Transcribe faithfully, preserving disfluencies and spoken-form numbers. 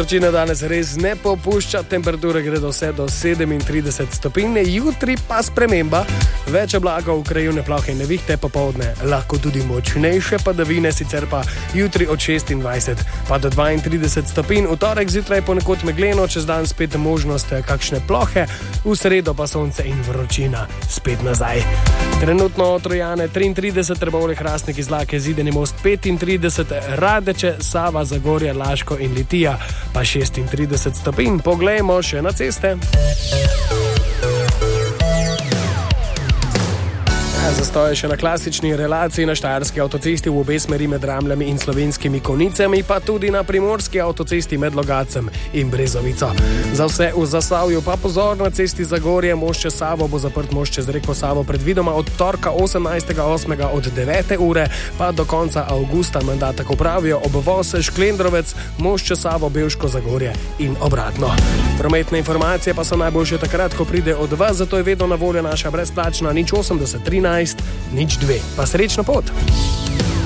Vročina danes res ne popušča, temperature gredo vse do sedemintrideset stopinj, jutri pa sprememba. Več oblaga v krajevne plohe in nevihte, popoldne lahko tudi močnejše padavine, sicer pa jutri od šestindvajset pa do dvaintrideset stopinj, v torek zjutraj ponekod megleno, čez dan spet možnost kakšne plohe, v sredo pa sonce in vročina spet nazaj. Trenutno Trojane triintrideset, Trbovlje, Hrastnik, Izlake, Zidani Most petintrideset, Radeče, Sava, Zagorje, Laško in Litija pa šestintrideset stopinj. Poglejmo še na ceste. Zastoj je še na klasični relaciji na štajerski avtocesti v obe smeri med Ramljami in Slovenskimi Konjicami, pa tudi na primorski avtocesti med Logatcem in Brezovico. Za vse v Zasavju pa pozor, na cesti Zagorje, most čez Savo bo zaprt most čez reko Savo predvidoma od torka osemnajstega osmega od devete ure pa do konca avgusta, menda tako pravijo, obvoz Šklendrovec, most čez Savo, Bevško, Zagorje in obratno. Prometne informacije pa so najboljše takrat, ko pride od vas, zato je vedno na voljo naša brezplačna nič osemdeset trinajst nič dve. Pa srečno pot!